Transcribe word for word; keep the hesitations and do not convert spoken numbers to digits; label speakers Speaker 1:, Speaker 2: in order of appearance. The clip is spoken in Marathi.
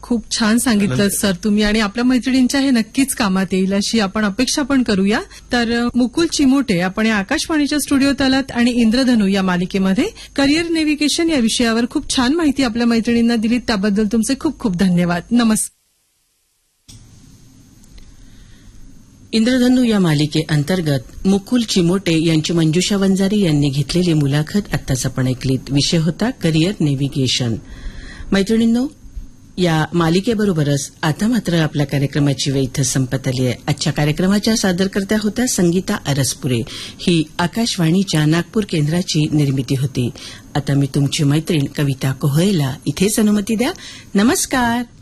Speaker 1: खूप छान सांगितलं सर तुम्ही, आणि आपल्या मैत्रिणींच्या हे नक्कीच कामात येईल अशी आपण अपेक्षा पण करूया. तर मुकुल चिमोटे आपण या आकाशवाणीच्या स्टुडिओत आलात आणि इंद्रधनु या मालिकेमध्ये करिअर नेव्हिगेशन या विषयावर खूप छान माहिती आपल्या मैत्रिणींना दिलीत, त्याबद्दल तुमचे खूप खूप धन्यवाद. नमस्कार.
Speaker 2: इंद्रधनु या मालिकेअंतर्गत मुकुल चिमोटे यांची मंजुषा वंजारी यांनी घेतलेली मुलाखत आत्ताच आपण ऐकलीत. विषय होता करिअर नेव्हिगेशन. मैत्रिणींनो, या मालिकेबरोबरच आता मात्र आपल्या कार्यक्रमाची वेळ इथं संपत आली आहे. आजच्या कार्यक्रमाच्या सादरकर्त्या होत्या संगीता अरसपुरे. ही आकाशवाणीच्या नागपूर केंद्राची निर्मिती होती. आता मी तुमची मैत्रीण कविता कोहळेला इथेच अनुमती द्या. नमस्कार.